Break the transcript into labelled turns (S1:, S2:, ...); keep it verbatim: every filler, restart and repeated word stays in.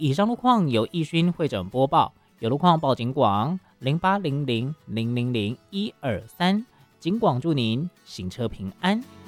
S1: 以上路况由易勋会诊播报，有路况报警广零八零零零零零一二三，警广祝您行车平安。